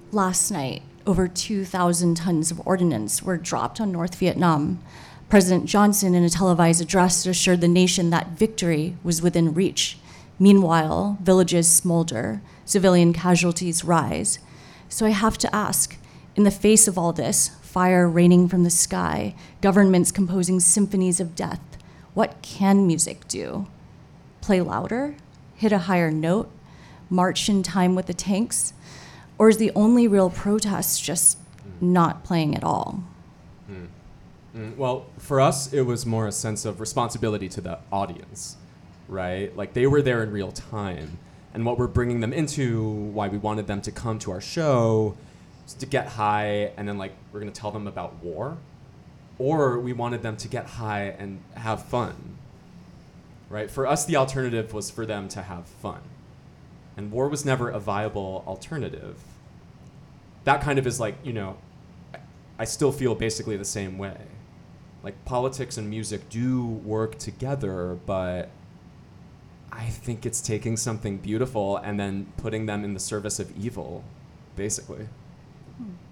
Last night, over 2,000 tons of ordnance were dropped on North Vietnam. President Johnson, in a televised address, assured the nation that victory was within reach. Meanwhile, villages smolder, civilian casualties rise. So I have to ask, in the face of all this, fire raining from the sky, governments composing symphonies of death, what can music do? Play louder? Hit a higher note? March in time with the tanks? Or is the only real protest just not playing at all? Well, for us, it was more a sense of responsibility to the audience, right? Like, they were there in real time. And what we're bringing them into, why we wanted them to come to our show, is to get high, and then, like, we're going to tell them about war. Or we wanted them to get high and have fun, right? For us, the alternative was for them to have fun. And war was never a viable alternative. That kind of is like, I still feel basically the same way. Like, politics and music do work together, but I think it's taking something beautiful and then putting them in the service of evil, basically.